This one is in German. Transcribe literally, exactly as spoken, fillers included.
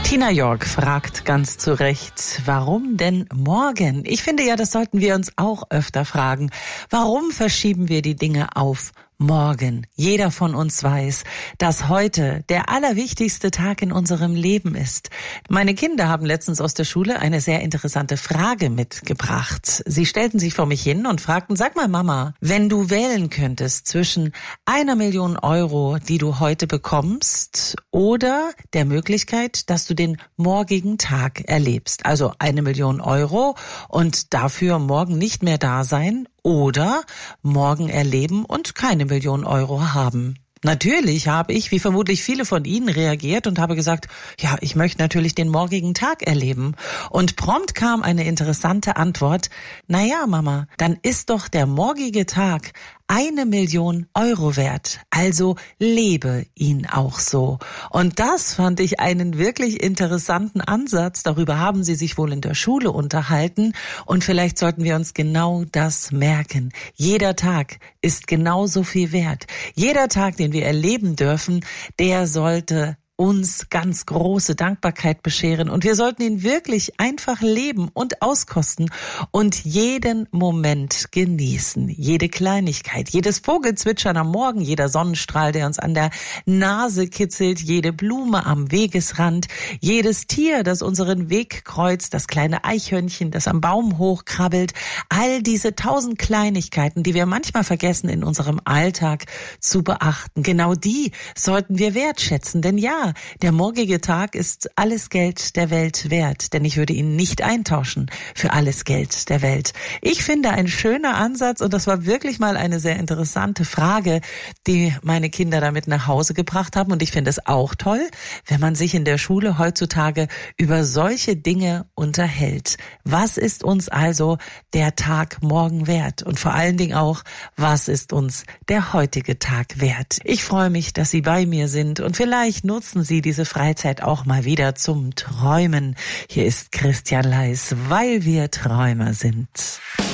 Tina York fragt ganz zu Recht, warum denn morgen? Ich finde ja, das sollten wir uns auch öfter fragen. Warum verschieben wir die Dinge auf morgen? Jeder von uns weiß, dass heute der allerwichtigste Tag in unserem Leben ist. Meine Kinder haben letztens aus der Schule eine sehr interessante Frage mitgebracht. Sie stellten sich vor mich hin und fragten, sag mal Mama, wenn du wählen könntest zwischen einer Million Euro, die du heute bekommst, oder der Möglichkeit, dass du den morgigen Tag erlebst. Also eine Million Euro und dafür morgen nicht mehr da sein, oder morgen erleben und keine Million Euro haben. Natürlich habe ich, wie vermutlich viele von Ihnen, reagiert und habe gesagt, ja, ich möchte natürlich den morgigen Tag erleben. Und prompt kam eine interessante Antwort, na ja, Mama, dann ist doch der morgige Tag eine Million Euro wert. Also lebe ihn auch so. Und das fand ich einen wirklich interessanten Ansatz. Darüber haben Sie sich wohl in der Schule unterhalten. Und vielleicht sollten wir uns genau das merken. Jeder Tag ist genauso viel wert. Jeder Tag, den wir erleben dürfen, der sollte uns ganz große Dankbarkeit bescheren und wir sollten ihn wirklich einfach leben und auskosten und jeden Moment genießen, jede Kleinigkeit, jedes Vogelzwitschern am Morgen, jeder Sonnenstrahl, der uns an der Nase kitzelt, jede Blume am Wegesrand, jedes Tier, das unseren Weg kreuzt, das kleine Eichhörnchen, das am Baum hochkrabbelt, all diese tausend Kleinigkeiten, die wir manchmal vergessen in unserem Alltag zu beachten. Genau die sollten wir wertschätzen, denn ja, der morgige Tag ist alles Geld der Welt wert, denn ich würde ihn nicht eintauschen für alles Geld der Welt. Ich finde ein schöner Ansatz und das war wirklich mal eine sehr interessante Frage, die meine Kinder damit nach Hause gebracht haben und ich finde es auch toll, wenn man sich in der Schule heutzutage über solche Dinge unterhält. Was ist uns also der Tag morgen wert und vor allen Dingen auch, was ist uns der heutige Tag wert? Ich freue mich, dass Sie bei mir sind und vielleicht nutzen Sie diese Freizeit auch mal wieder zum Träumen. Hier ist Christian Leis, weil wir Träumer sind.